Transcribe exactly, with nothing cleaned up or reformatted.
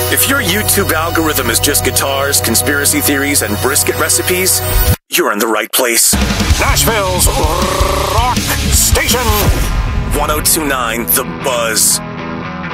If your YouTube algorithm is just guitars, conspiracy theories, and brisket recipes, you're in the right place. Nashville's Rock Station. one oh two point nine The Buzz.